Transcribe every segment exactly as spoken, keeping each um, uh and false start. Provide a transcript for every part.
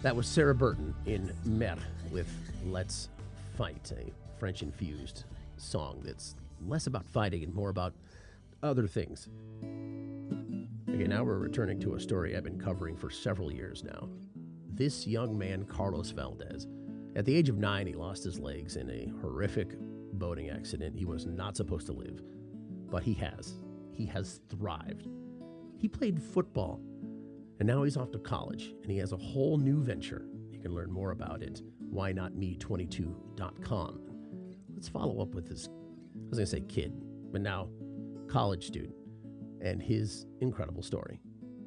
That was Sarah Burton in Mer with Let's Fight, a French-infused song that's less about fighting and more about other things. Okay, now we're returning to a story I've been covering for several years now. This young man, Carlos Valdez, at the age of nine, he lost his legs in a horrific boating accident. He was not supposed to live, but he has. He has thrived. He played football, and now he's off to college, and he has a whole new venture. You can learn more about it, why not me twenty-two dot com. Let's follow up with this, I was going to say kid, but now college student, and his incredible story.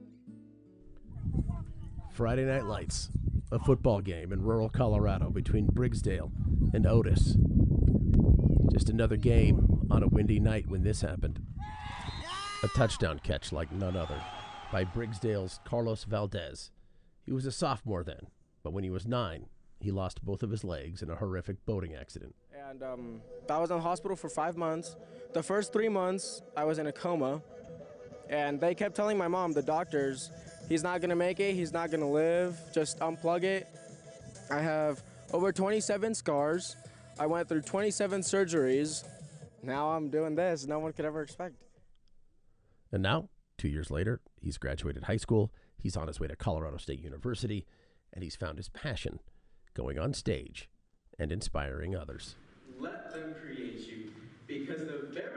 Friday Night Lights, a football game in rural Colorado between Briggsdale and Otis. Just another game on a windy night when this happened. A touchdown catch like none other by Briggsdale's Carlos Valdez. He was a sophomore then, but when he was nine, he lost both of his legs in a horrific boating accident. And um, I was in the hospital for five months. The first three months, I was in a coma. And they kept telling my mom, the doctors, he's not going to make it, he's not going to live, just unplug it. I have over twenty-seven scars. I went through twenty-seven surgeries. Now I'm doing this no one could ever expect. And now, two years later, he's graduated high school, he's on his way to Colorado State University, and he's found his passion, going on stage and inspiring others. Let them create you, because the very